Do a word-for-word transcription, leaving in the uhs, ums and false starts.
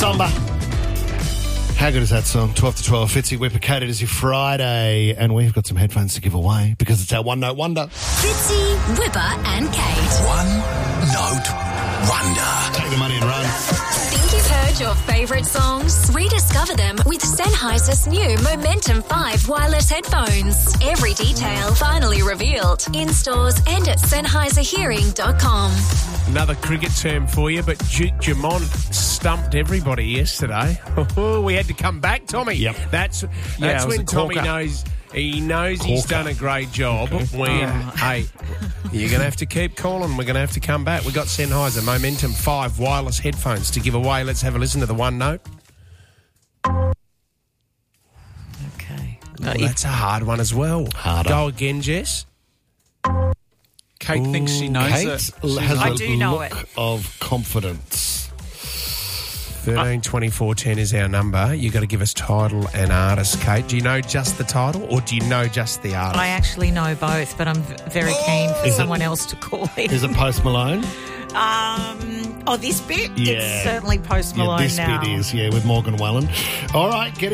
Samba. How good is that song? twelve to twelve. Fitzy Whipper Kate, it is your Friday, and we've got some headphones to give away because it's our One Note Wonder. Fitzy, Whipper and Kate. One Note Wonder. Take the money and run. Think you've heard your favourite songs? Rediscover them with Sennheiser's new Momentum five wireless headphones. Every detail finally revealed in stores and at Sennheiser Hearing dot com. Another cricket term for you, but Duke Dumont stumped everybody yesterday. We had to come back, Tommy. Yep. That's Yeah, that's it was when a Tommy corker. knows he knows he's Corker. done a great job. When hey, you're going to have to keep calling. We're going to have to come back. We got Sennheiser Momentum five wireless headphones to give away. Let's have a listen to the One Note. Okay. Oh, that's a hard one as well. Harder. Go again, Jess. Kate thinks she knows Kate it. has I a do know look it. of confidence. thirteen twenty-four ten is our number. You got to give us title and artist, Kate. Do you know just the title or do you know just the artist? I actually know both, but I'm v- very keen for Is it- someone else to call in. Is it Post Malone? Um, oh, this bit? Yeah. It's certainly Post Malone yeah, this now. bit is, yeah, with Morgan Wallen. All right, get